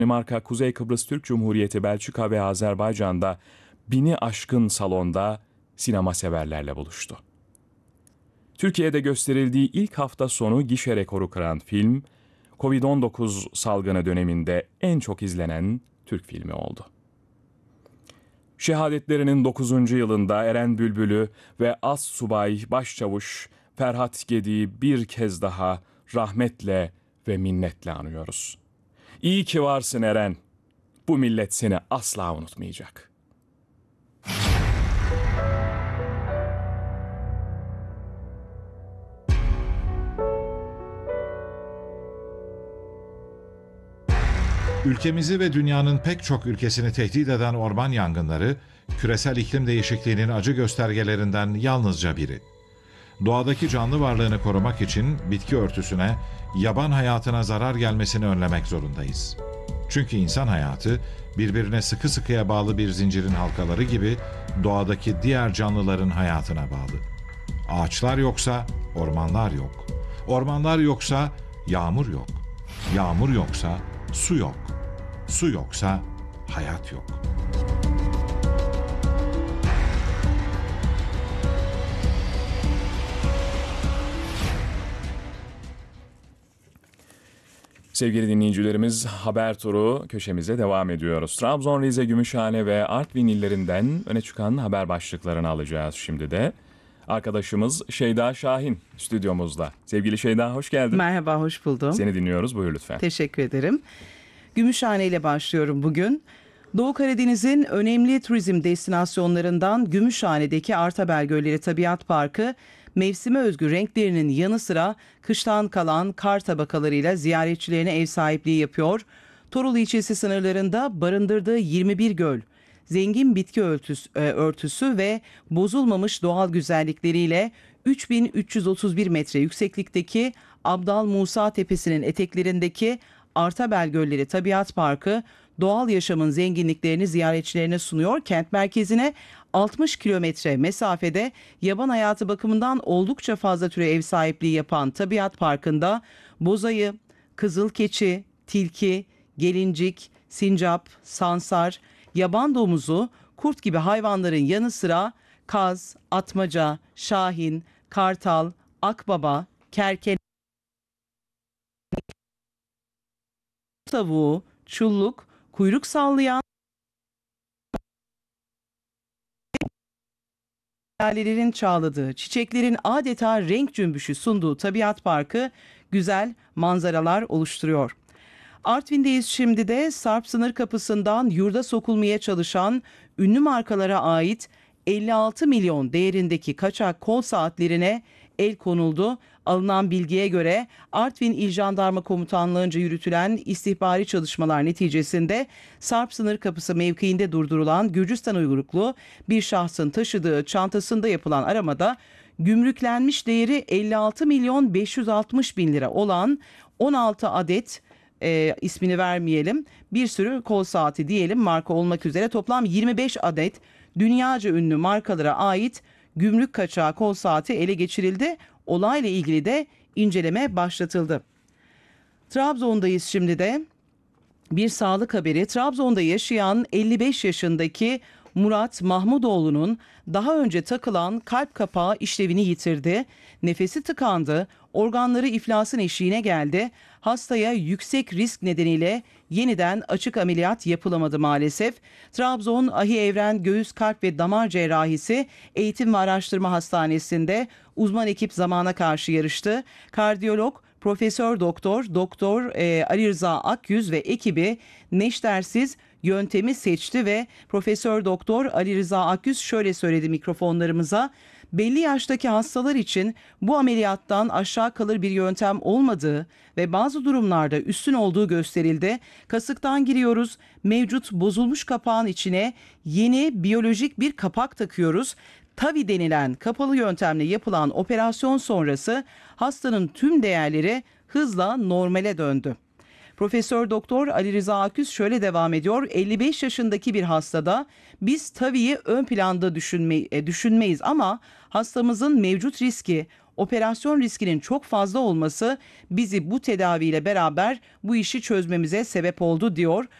Danimarka, Kuzey Kıbrıs Türk Cumhuriyeti, Belçika ve Azerbaycan'da 1000'i aşkın salonda sinema severlerle buluştu. Türkiye'de gösterildiği ilk hafta sonu gişe rekoru kıran film, Covid-19 salgını döneminde en çok izlenen Türk filmi oldu. Şehadetlerinin 9. yılında Eren Bülbül'ü ve Astsubay Başçavuş Ferhat Gedi'yi bir kez daha rahmetle ve minnetle anıyoruz. İyi ki varsın Eren. Bu millet seni asla unutmayacak. Ülkemizi ve dünyanın pek çok ülkesini tehdit eden orman yangınları, küresel iklim değişikliğinin acı göstergelerinden yalnızca biri. Doğadaki canlı varlığını korumak için bitki örtüsüne, yaban hayatına zarar gelmesini önlemek zorundayız. Çünkü insan hayatı, birbirine sıkı sıkıya bağlı bir zincirin halkaları gibi doğadaki diğer canlıların hayatına bağlı. Ağaçlar yoksa ormanlar yok. Ormanlar yoksa yağmur yok. Yağmur yoksa su yok. Su yoksa hayat yok. Sevgili dinleyicilerimiz, haber turu köşemize devam ediyoruz. Trabzon, Rize, Gümüşhane ve Artvin illerinden öne çıkan haber başlıklarını alacağız şimdi de. Arkadaşımız Şeyda Şahin stüdyomuzda. Sevgili Şeyda, hoş geldin. Merhaba, hoş buldum. Seni dinliyoruz, buyur lütfen. Teşekkür ederim. Gümüşhane ile başlıyorum bugün. Doğu Karadeniz'in önemli turizm destinasyonlarından Gümüşhane'deki Artabel Gölleri Tabiat Parkı, mevsime özgü renklerinin yanı sıra kıştan kalan kar tabakalarıyla ziyaretçilerine ev sahipliği yapıyor. Torul ilçesi sınırlarında barındırdığı 21 göl, zengin bitki örtüsü ve bozulmamış doğal güzellikleriyle 3331 metre yükseklikteki Abdal Musa Tepesi'nin eteklerindeki Artabel Gölleri Tabiat Parkı doğal yaşamın zenginliklerini ziyaretçilerine sunuyor. Kent merkezine 60 kilometre mesafede yaban hayatı bakımından oldukça fazla türe ev sahipliği yapan Tabiat Parkı'nda bozayı, kızılkeçi, tilki, gelincik, sincap, sansar, yaban domuzu, kurt gibi hayvanların yanı sıra kaz, atmaca, şahin, kartal, akbaba, kerkene, tavuğu, çulluk, kuyruk sallayan lalelerin çağladığı, çiçeklerin adeta renk cümbüşü sunduğu Tabiat Parkı güzel manzaralar oluşturuyor. Artvin'deyiz şimdi de. Sarp sınır kapısından yurda sokulmaya çalışan ünlü markalara ait 56 milyon değerindeki kaçak kol saatlerine el konuldu. Alınan bilgiye göre Artvin İl Jandarma Komutanlığı'nca yürütülen istihbari çalışmalar neticesinde Sarp sınır kapısı mevkiinde durdurulan Gürcistan uyruklu bir şahsın taşıdığı çantasında yapılan aramada gümrüklenmiş değeri 56 milyon 560 bin lira olan 16 adet ismini vermeyelim, bir sürü kol saati diyelim marka olmak üzere toplam 25 adet dünyaca ünlü markalara ait gümrük kaçağı kol saati ele geçirildi. Olayla ilgili de inceleme başlatıldı. Trabzon'dayız şimdi de. Bir sağlık haberi. Trabzon'da yaşayan 55 yaşındaki Murat Mahmudoğlu'nun daha önce takılan kalp kapağı işlevini yitirdi. Nefesi tıkandı, organları iflasın eşiğine geldi. Hastaya yüksek risk nedeniyle yeniden açık ameliyat yapılamadı maalesef. Trabzon Ahi Evren Göğüs Kalp ve Damar Cerrahisi Eğitim ve Araştırma Hastanesi'nde uzman ekip zamana karşı yarıştı. Kardiyolog Profesör Doktor Ali Rıza Akyüz ve ekibi neştersiz yöntemi seçti ve Profesör Doktor Ali Rıza Akyüz şöyle söyledi mikrofonlarımıza: belli yaştaki hastalar için bu ameliyattan aşağı kalır bir yöntem olmadığı ve bazı durumlarda üstün olduğu gösterildi. Kasıktan giriyoruz, mevcut bozulmuş kapağın içine yeni biyolojik bir kapak takıyoruz. TAVI denilen kapalı yöntemle yapılan operasyon sonrası hastanın tüm değerleri hızla normale döndü. Profesör Doktor Ali Rıza Aküz şöyle devam ediyor. 55 yaşındaki bir hastada biz TAVI'yi ön planda düşünmeyiz ama hastamızın mevcut riski, Operasyon riskinin çok fazla olması bizi bu tedaviyle beraber bu işi çözmemize sebep oldu diyor